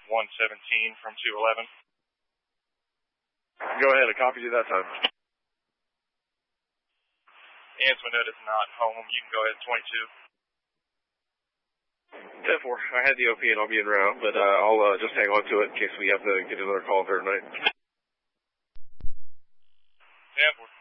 117 from 211. Go ahead, I copied you that time. Antoinette is not home. You can go ahead, 22. 10-4. I had the OP and I'll be en route, but I'll just hang on to it in case we have to get another call there tonight. 10-4.